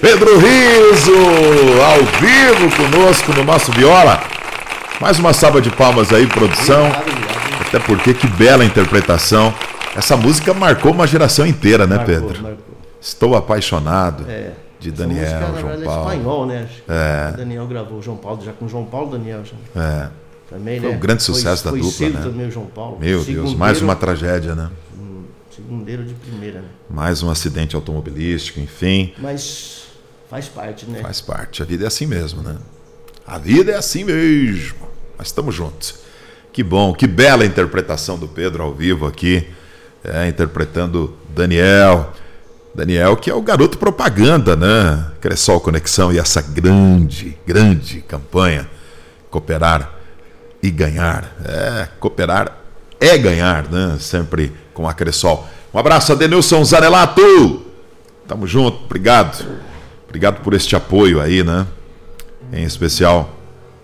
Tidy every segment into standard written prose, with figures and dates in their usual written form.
Pedro Rizzo, ao vivo conosco no nosso Viola. Mais uma salva de palmas aí, produção. Até porque que bela interpretação. Essa música marcou uma geração inteira, né, Pedro? Marcou. Estou apaixonado. De Daniel, música, João Paulo. É espanhol, né? O Daniel gravou o João Paulo, já com o João Paulo, Daniel já. Também, foi um grande sucesso da dupla, né? Também o João Paulo. Meu Deus, mais uma tragédia, né? Segundeiro de primeira, né? Mais um acidente automobilístico, enfim. Mas faz parte, né? Faz parte, a vida é assim mesmo, né? A vida é assim mesmo. Mas estamos juntos. Que bom, que bela interpretação do Pedro ao vivo aqui, interpretando Daniel. Daniel, que é o garoto propaganda, né? Cressol Conexão e essa grande campanha, Cooperar e Ganhar. Cooperar é ganhar, né? Sempre com a Cressol. Um abraço a Denilson Zanelato. Tamo junto, obrigado. Obrigado por este apoio aí, né? Em especial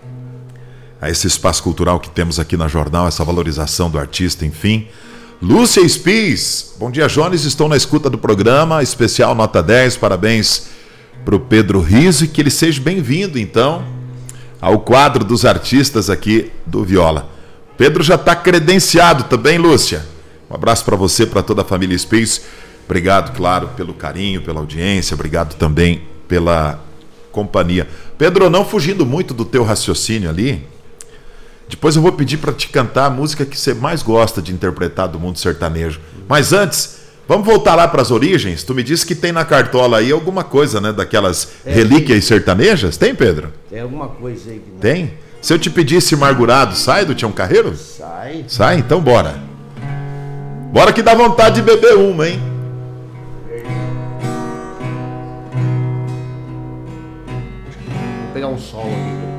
a esse espaço cultural que temos aqui na Jornal, essa valorização do artista, enfim. Lúcia Spies, bom dia, Jones, estou na escuta do programa, especial nota 10, parabéns para o Pedro Rizzo e que ele seja bem-vindo, então, ao quadro dos artistas aqui do Viola. Pedro já está credenciado também, Lúcia. Um abraço para você, para toda a família Spies. Obrigado, claro, pelo carinho, pela audiência, obrigado também pela companhia. Pedro, não fugindo muito do teu raciocínio ali, depois eu vou pedir para te cantar a música que você mais gosta de interpretar do mundo sertanejo. Mas antes, vamos voltar lá para as origens? Tu me disse que tem na cartola aí alguma coisa, né? Daquelas relíquias sertanejas? Tem, Pedro? Tem alguma coisa aí. Que tem? Se eu te pedisse Margurado, sai do Tião Carreiro? Sai. Sai? Então bora. Bora que dá vontade de beber uma, hein? Vou pegar um sol aqui.